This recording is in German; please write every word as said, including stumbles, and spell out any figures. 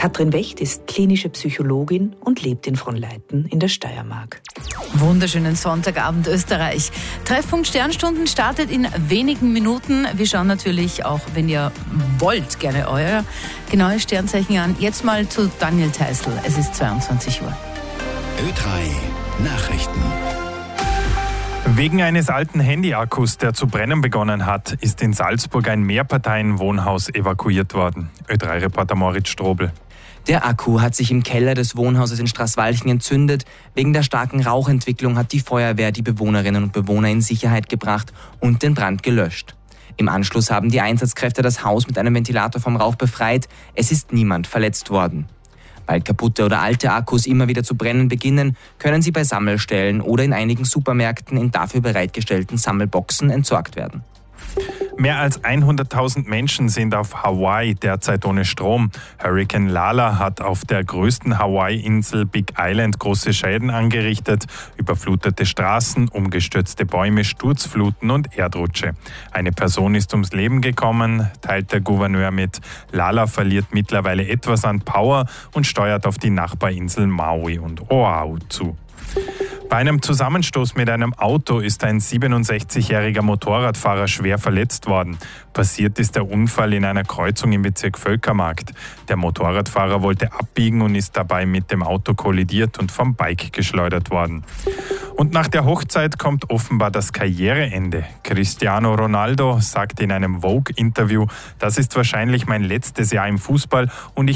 Katrin Wecht ist klinische Psychologin und lebt in Fronleiten in der Steiermark. Wunderschönen Sonntagabend Österreich. Treffpunkt Sternstunden startet in wenigen Minuten. Wir schauen natürlich auch, wenn ihr wollt, gerne euer genaues Sternzeichen an. Jetzt mal zu Daniel Theißl. Es ist zweiundzwanzig Uhr. Ö drei Nachrichten. Wegen eines alten Handyakkus, der zu brennen begonnen hat, ist in Salzburg ein Mehrparteien-Wohnhaus evakuiert worden. Ö drei Reporter Moritz Strobel. Der Akku hat sich im Keller des Wohnhauses in Straßwalchen entzündet. Wegen der starken Rauchentwicklung hat die Feuerwehr die Bewohnerinnen und Bewohner in Sicherheit gebracht und den Brand gelöscht. Im Anschluss haben die Einsatzkräfte das Haus mit einem Ventilator vom Rauch befreit. Es ist niemand verletzt worden. Weil kaputte oder alte Akkus immer wieder zu brennen beginnen, können sie bei Sammelstellen oder in einigen Supermärkten in dafür bereitgestellten Sammelboxen entsorgt werden. Mehr als hunderttausend Menschen sind auf Hawaii derzeit ohne Strom. Hurrikan Lala hat auf der größten Hawaii-Insel Big Island große Schäden angerichtet. Überflutete Straßen, umgestürzte Bäume, Sturzfluten und Erdrutsche. Eine Person ist ums Leben gekommen, teilt der Gouverneur mit. Lala verliert mittlerweile etwas an Power und steuert auf die Nachbarinseln Maui und Oahu zu. Bei einem Zusammenstoß mit einem Auto ist ein siebenundsechzigjähriger Motorradfahrer schwer verletzt worden. Passiert ist der Unfall in einer Kreuzung im Bezirk Völkermarkt. Der Motorradfahrer wollte abbiegen und ist dabei mit dem Auto kollidiert und vom Bike geschleudert worden. Und nach der Hochzeit kommt offenbar das Karriereende. Cristiano Ronaldo sagt in einem Vogue-Interview, das ist wahrscheinlich mein letztes Jahr im Fußball und ich